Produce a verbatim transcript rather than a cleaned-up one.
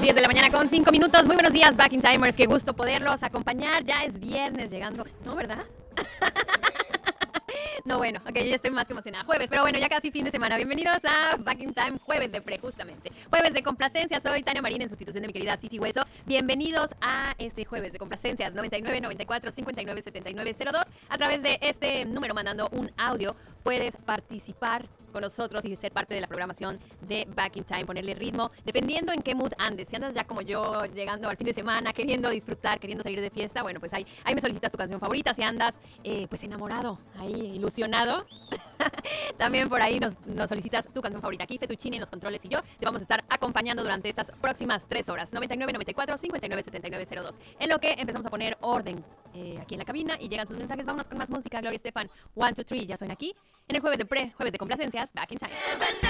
diez de la mañana con cinco minutos. Muy buenos días, Back in Timers. Qué gusto poderlos acompañar. Ya es viernes llegando. ¿No, verdad? No, bueno, ok, yo ya estoy más que emocionada. Jueves, pero bueno, ya casi fin de semana. Bienvenidos a Back in Time, jueves de pre, justamente. Jueves de complacencias. Soy Tania Marín en sustitución de mi querida Cici Hueso. Bienvenidos a este jueves de complacencias noventa y nueve, noventa y cuatro, cincuenta y nueve, setenta y nueve, cero dos. A través de este número mandando un audio puedes participar con nosotros y ser parte de la programación de Back in Time, ponerle ritmo, dependiendo en qué mood andes. Si andas ya como yo, llegando al fin de semana, queriendo disfrutar, queriendo salir de fiesta, bueno, pues ahí, ahí me solicitas tu canción favorita. Si andas, eh, pues enamorado, ahí ilusionado, también por ahí nos, nos solicitas tu canción favorita. Aquí Fettuccine en los controles y yo te vamos a estar acompañando durante estas próximas tres horas. noventa y nueve, noventa y cuatro, cincuenta y nueve, setenta y nueve, cero dos. En lo que empezamos a poner orden eh, aquí en la cabina y llegan sus mensajes. Vámonos con más música. Gloria Estefan, one, two, three, ya suena aquí en el jueves de pre, jueves de complacencias, Back in Time.